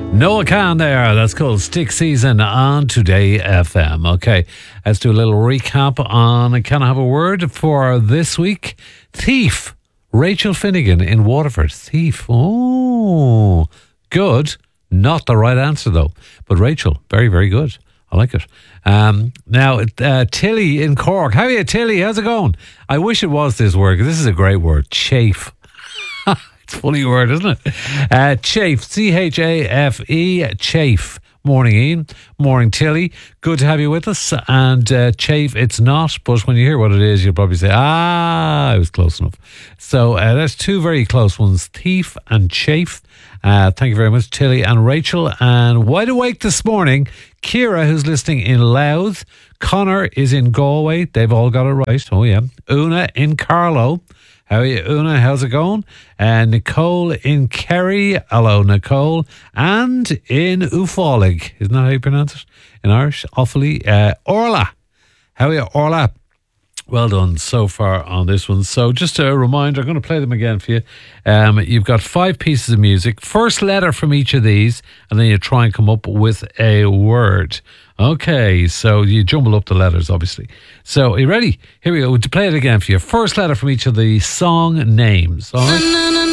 Noah Khan there. That's called Stick Season on Today FM. Okay, let's do a little recap on Can I Have a Word for this week? Thief. Rachel Finnegan in Waterford. Thief. Oh, good. Not the right answer, though. But Rachel, very, very good. I like it. Now, Tilly in Cork. How are you, Tilly? How's it going? I wish it was this word, because this is a great word. Chafe. It's a funny word, isn't it? Chafe. C-H-A-F-E. Chafe. Morning, Ian. Morning, Tilly. Good to have you with us. And chafe, it's not, but when you hear what it is, you'll probably say, I was close enough. So that's two very close ones, thief and chafe. Thank you very much, Tilly and Rachel. And wide awake this morning, Ciara, who's listening in Louth. Connor is in Galway. They've all got it right. Oh, yeah. Una in Carlow. How are you, Una? How's it going? Nicole in Kerry. Hello, Nicole. And in Ufalig. Isn't that how you pronounce it in Irish? Awfully. Orla. How are you, Orla? Well done so far on this one. So just a reminder, I'm going to play them again for you. You've got 5 pieces of music. First letter from each of these, and then you try and come up with a word. Okay, so you jumble up the letters, obviously. So are you ready? Here we go. To play it again for you. First letter from each of the song names. All right?